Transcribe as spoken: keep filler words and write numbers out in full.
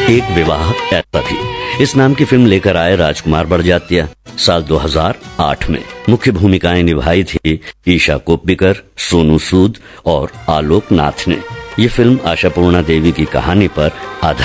एक विवाह ऐसा भी, इस नाम की फिल्म लेकर आए राजकुमार बड़जात्या साल दो हज़ार आठ में। मुख्य भूमिकाएं निभाई थी ईशा कोप्पिकर, सोनू सूद और आलोक नाथ ने। ये फिल्म आशापूर्णा देवी की कहानी पर आधारित